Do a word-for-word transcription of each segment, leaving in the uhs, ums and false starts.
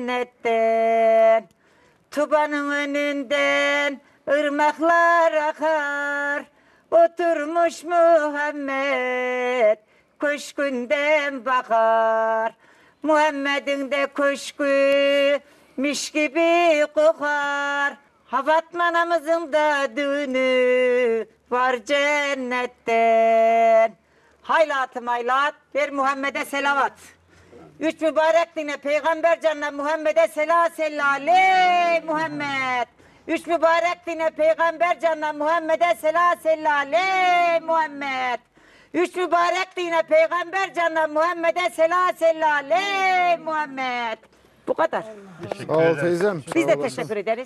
Cennetten, Tuba'nın önünden ırmaklar akar. Oturmuş Muhammed, köşkünden bakar. Muhammed'in de köşkü miş gibi kokar. Hafatma anamızın da düğünü var cennetten. Haylatım haylat, ver Muhammed'e selavat. Üç mübarek dine peygamber canına Muhammed'e sela selale Muhammed. Üç mübarek dine peygamber canına Muhammed'e sela selale Muhammed. Üç mübarek dine peygamber canına Muhammed'e sela selale Muhammed. Bu kadar. Sağ ol teyzem. Biz de teşekkür ederiz.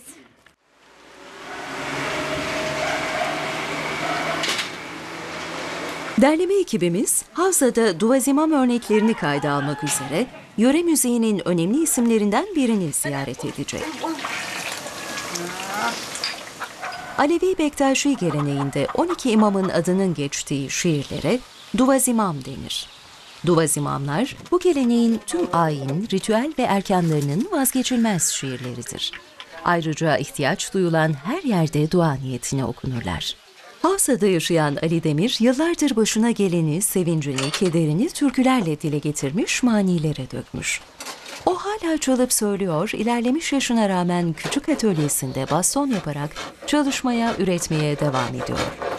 Derleme ekibimiz Havza'da duvazimam örneklerini kayda almak üzere yöre müziğinin önemli isimlerinden birini ziyaret edecek. Alevi Bektaşi geleneğinde on iki imamın adının geçtiği şiirlere duvazimam denir. Duvazimamlar bu geleneğin tüm ayin, ritüel ve erkanlarının vazgeçilmez şiirleridir. Ayrıca ihtiyaç duyulan her yerde dua niyetine okunurlar. Havza'da yaşayan Ali Demir, yıllardır başına geleni, sevincini, kederini türkülerle dile getirmiş, manilere dökmüş. O hala çalıp söylüyor, ilerlemiş yaşına rağmen küçük atölyesinde baston yaparak çalışmaya, üretmeye devam ediyor.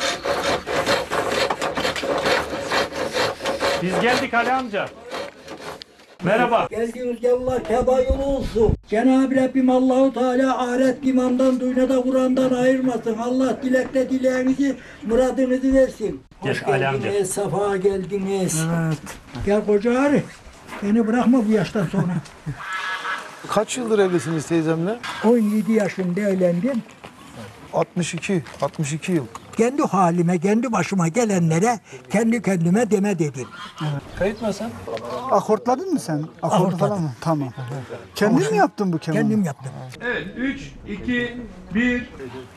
Biz geldik Ali amca. Merhaba. Geldiğiniz yollar teba yolu olsun. Cenab-ı Rabbim Allahu Teala ahiret imandan, dünyada Kur'an'dan ayırmasın. Allah dilekte dileğinizi, muradınızı versin. Hoş Gel, Ali amca. geldiniz, safa geldiniz. Evet. Gel koca ağrı. Beni bırakma bu yaştan sonra. Kaç yıldır evlisiniz teyzemle? on yedi yaşında evlendim. altmış iki, altmış iki yıl. Kendi halime, kendi başıma gelenlere kendi kendime deme dedim. Kayıt mı sen? Akortladın mı sen? Akortu Akortladım. falan mı? Tamam. Kendin mi yaptın bu kemanı? Kendim yaptım. Evet, üç, iki, bir.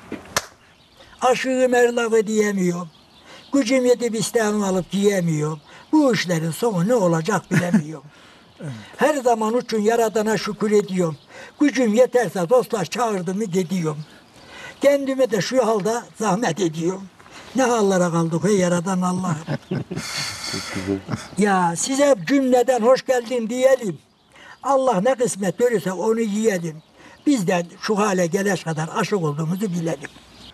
Aşığı merlavı diyemiyorum. Gücüm yetip isteğimi alıp giyemiyorum. Bu işlerin sonu ne olacak bilemiyorum. Her zaman için Yaradan'a şükür ediyorum. Gücüm yeterse dostlar çağırdı mı gidiyorum. Kendime de şu halde zahmet ediyorum. Ne hallara kaldık ey Yaradan Allah. Ya size cümleden hoş geldin diyelim. Allah ne kısmet verirse onu yiyelim. Biz de şu hale geleş kadar aşık olduğumuzu bilelim.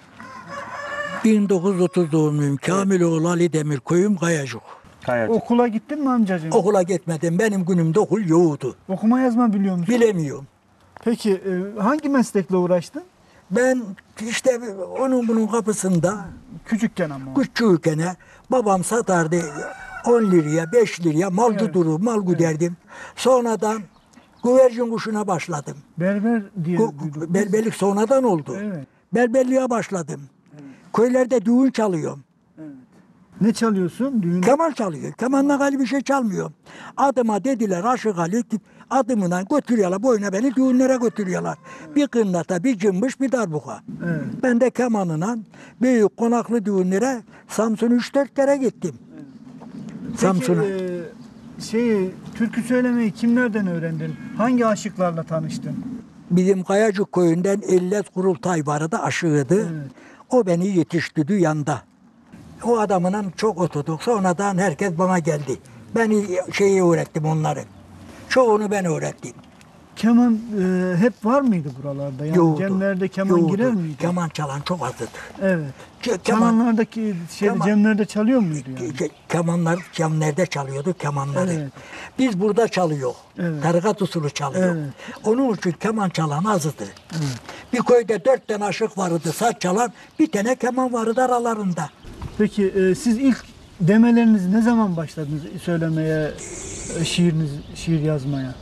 bin dokuz yüz otuz doğumluyum. Kamiloğlu Ali Demir, köyüm Kayacık. Okula gittin mi amcacığım? Okula gitmedim. Benim günümde okul yoktu. Okuma yazma biliyor musun? Bilemiyorum. Peki e, hangi meslekle uğraştın? Ben işte onun bunun kapısında Küçükken ama. küçükken babam satardı on liraya, beş liraya mal Evet. tuturu, mal güderdim. Sonradan güvercin kuşuna başladım. Berber diye Gu- duyduk. Berberlik sonradan oldu. Evet. Berberliğe başladım. Köylerde düğün çalıyorum. Ne çalıyorsun? Düğün. Keman çalıyor. Kemanla gali bir şey çalmıyor. Adıma dediler Aşık Ali, adımla götürüyorlar. Boyuna beni düğünlere götürüyorlar. Bir kınnata, bir cımbış, bir darbuka. Evet. Ben de kemanına büyük konaklı düğünlere Samsun'a üç dört kere gittim. Samsun'a. Peki e, şey, türkü söylemeyi kimlerden öğrendin? Hangi aşıklarla tanıştın? Bizim Kayacık köyünden Ellet Kurultay vardı, aşığıydı. Evet. O beni yetiştirdi yanda. O adamla çok oturduk. Sonradan herkes bana geldi. Ben şeyi öğrettim onları. Çoğunu ben öğrettim. Keman e, hep var mıydı buralarda? Yani Yoğurdu. cemlerde keman Yoğurdu. girer miydi? Keman çalan çok azdı. Evet. Ke- Keman, Kemanlardaki şey, Keman- cemlerde çalıyor muydu yani? ke- kemanlar camlerde çalıyordu kemanları. Evet. Biz burada çalıyor. Evet. Tarikat usulü çalıyor. Evet. Onun için keman çalan azdı. Bir köyde dört tane aşık vardı saz çalan, bir tane keman vardı aralarında. Peki e, siz ilk demelerinizi ne zaman başladınız söylemeye, e, şiiriniz, şiir yazmaya?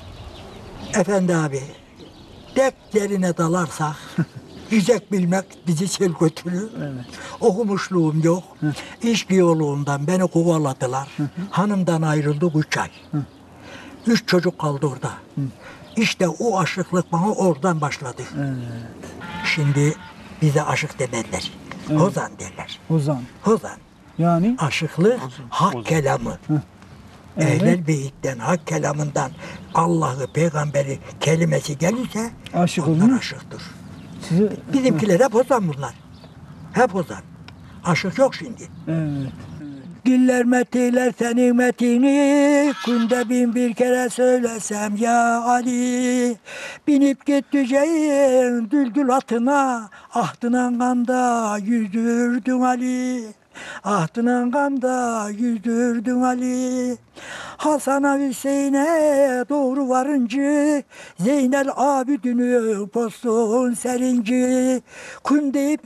Efendi abi, dertlerine dalarsak yüzek bilmek bizi sel götürür. Evet. Okumuşluğum yok. İş yolundan beni kovaladılar. Hanımdan ayrıldık üç ay. Üç çocuk kaldı orada. İşte o aşıklık bana oradan başladı. Şimdi bize aşık demezler. Hozan derler. Ozan. Hozan. Yani Aşıklık hak kelamı. Evet. Ehlel Beyt'ten, hak kelamından Allah'ı, peygamberi kelimesi gelirse Aşık onlar olur. aşıktır. Sizi, Bizimkiler hep ozan bunlar. Hep ozan. Aşık yok şimdi. evet. Diller metiler senin metini, günde bin bir kere söylesem ya Ali. Binip git düşeyim düldül atına, ahdınan kanda yüzürdün Ali. Ahdınan kanda yüzürdün Ali. Hasan'a Hüseyin'e doğru varıncı, Zeynel Abidin'i postun serinci. Kun deyip